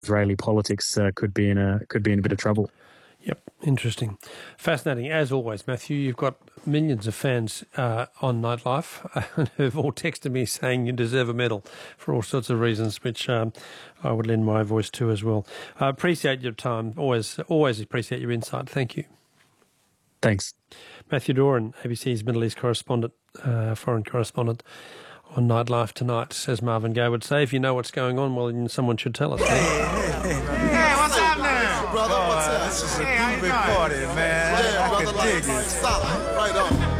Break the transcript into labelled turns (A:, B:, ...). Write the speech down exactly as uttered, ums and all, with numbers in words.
A: Israeli politics uh, could be in a could be in a bit of trouble.
B: Yep, interesting. Fascinating. As always, Matthew, you've got millions of fans uh, on Nightlife who've all texted me saying you deserve a medal for all sorts of reasons, which um, I would lend my voice to as well. I appreciate your time. Always, always appreciate your insight. Thank you.
A: Thanks.
B: Matthew Doran, A B C's Middle East correspondent, uh, foreign correspondent on Nightlife tonight, as Marvin Gaye would say. If you know what's going on, well, then someone should tell us.
C: Hey, hey, hey, hey, what's up now? Brother, what's up? This is a hey, big party, man. Yeah, I brother, can dig it. Solid.